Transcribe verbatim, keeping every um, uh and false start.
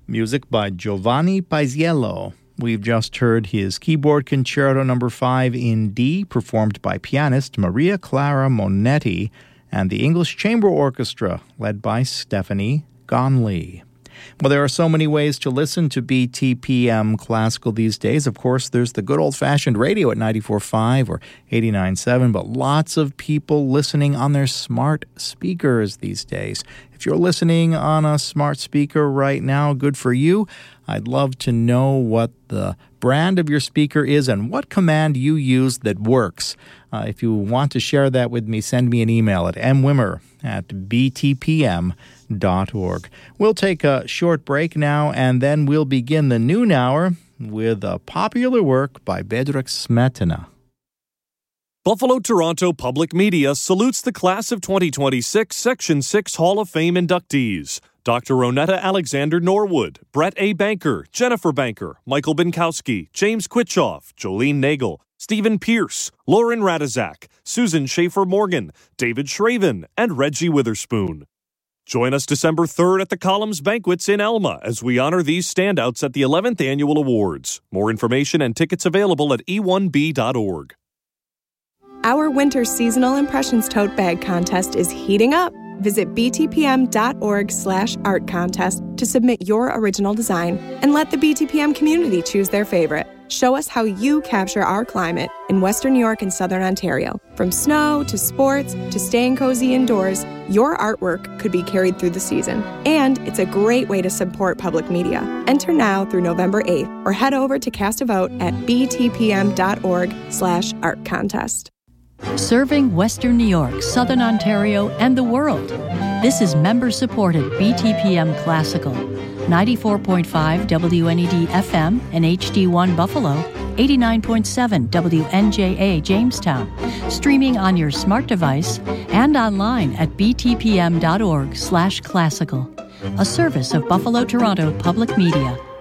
Music by Giovanni Paisiello. We've just heard his keyboard concerto number five in D, performed by pianist Maria Clara Monetti and the English Chamber Orchestra, led by Stephanie Gonley. Well, there are so many ways to listen to B T P M Classical these days. Of course, there's the good old-fashioned radio at ninety-four point five or eighty-nine point seven, but lots of people listening on their smart speakers these days. If you're listening on a smart speaker right now, good for you. I'd love to know what the brand of your speaker is and what command you use that works. Uh, if you want to share that with me, send me an email at m wimmer at b t p m dot org. We'll take a short break now, and then we'll begin the noon hour with a popular work by Bedřich Smetana. Buffalo Toronto Public Media salutes the class of twenty twenty-six Section six Hall of Fame inductees. Doctor Ronetta Alexander Norwood, Brett A. Banker, Jennifer Banker, Michael Binkowski, James Quitchoff, Jolene Nagel, Stephen Pierce, Lauren Radizak, Susan Schaefer-Morgan, David Shraven, and Reggie Witherspoon. Join us December third at the Columns Banquets in Elma as we honor these standouts at the eleventh Annual Awards. More information and tickets available at e one b dot org. Our winter seasonal impressions tote bag contest is heating up. Visit b t p m dot org slash art contest to submit your original design and let the B T P M community choose their favorite. Show us how you capture our climate in Western New York and Southern Ontario. From snow to sports to staying cozy indoors, your artwork could be carried through the season. And it's a great way to support public media. Enter now through November eighth or head over to cast a vote at b t p m dot org slash art contest. Serving Western New York, Southern Ontario, and the world. This is member-supported B T P M Classical. ninety-four point five W N E D F M and H D one Buffalo, eighty-nine point seven W N J A Jamestown. Streaming on your smart device and online at b t p m dot org slash classical. A service of Buffalo Toronto Public Media.